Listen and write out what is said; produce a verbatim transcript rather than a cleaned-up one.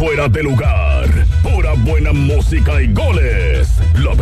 fuera de lugar. Pura buena música y goles. La